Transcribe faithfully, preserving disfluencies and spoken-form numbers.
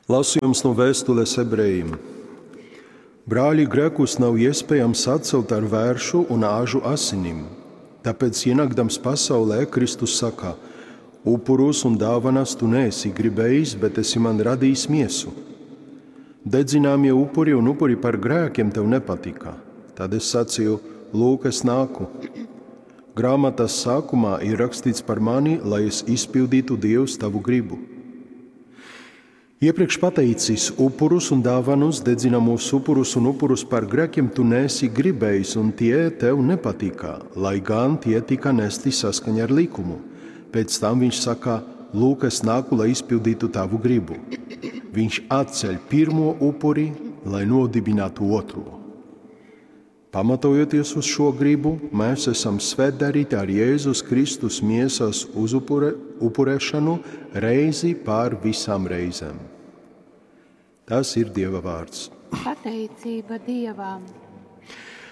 Lasījums no vēstules ebrejiem. Brāļi, grēkus nav iespējams atcelt ar vēršu un āžu asinim. Tāpēc, ienākdams pasaulē, Kristus saka: upurus un dāvanas tu neesi gribējis, bet esi man radījis miesu. Dedzināmie upuri un upuri par grēkiem tev nepatika. Tad es sacīju: lūk, es nāku. Grāmatas sākumā ir rakstīts par mani, lai es izpildītu Dievs tavu gribu. Iepriekš pateicis: upurus un dāvanus, dedzināmos upurus un upurus par grēkiem tu neesi gribējis, un tie tev nepatika, lai gan tie tika nesti saskaņā ar likumu. Pēc tam viņš saka: lūk, es nāku, lai izpildītu tavu gribu. Viņš atceļ pirmo upuri, lai nodibinātu otro. Pamatojoties uz šo gribu, mēs esam svētdarīti ar Jēzus Kristus miesas uzupure, upurēšanu reizi pār visām reizēm. Tas ir Dieva vārds. Pateicība Dievam!